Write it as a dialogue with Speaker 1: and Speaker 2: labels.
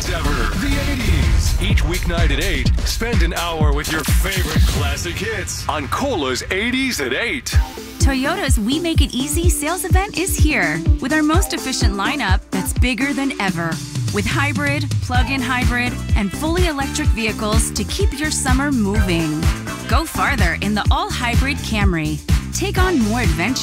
Speaker 1: favorites ever, the 80s. Each weeknight at 8, spend an hour with your favorite classic hits on Cola's 80s at 8.
Speaker 2: Toyota's We Make It Easy sales event is here with our most efficient lineup that's bigger than ever. With hybrid, plug-in hybrid, and fully electric vehicles to keep your summer moving. Go farther in the all-hybrid Camry. Take on more adventure.